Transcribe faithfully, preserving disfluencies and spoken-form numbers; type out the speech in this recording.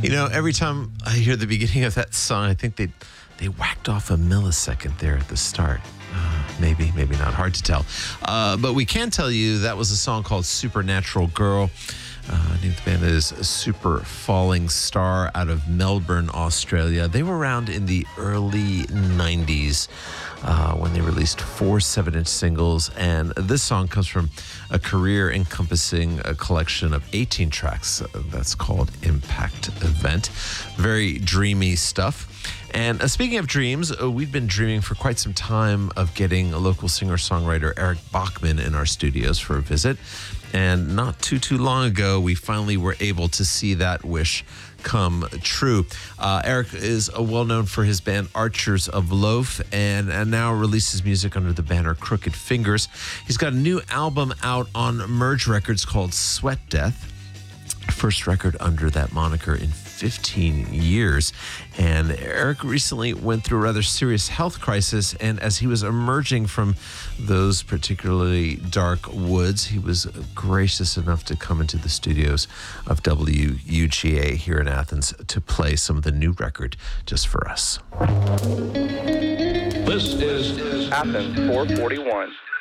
You know, every time I hear the beginning of that song, I think they they whacked off a millisecond there at the start. Uh, maybe, maybe not. Hard to tell. Uh, but we can tell you that was a song called Supernatural Girl. Uh, the band is Super Falling Star out of Melbourne, Australia. They were around in the early nineties uh, when they released four seven-inch singles. And this song comes from a career encompassing a collection of eighteen tracks. Uh, that's called Impact Event. Very dreamy stuff. And uh, speaking of dreams, uh, we've been dreaming for quite some time of getting a local singer-songwriter Eric Bachman in our studios for a visit. And not too, too long ago, we finally were able to see that wish come true. Uh, Eric is uh, well known for his band Archers of Loaf and, and now releases music under the banner Crooked Fingers. He's got a new album out on Merge Records called Sweat Death. First record under that moniker in fifteen years. And Eric recently went through a rather serious health crisis, and as he was emerging from those particularly dark woods, he was gracious enough to come into the studios of W U G A here in Athens to play some of the new record just for us. This is Athens four forty-one.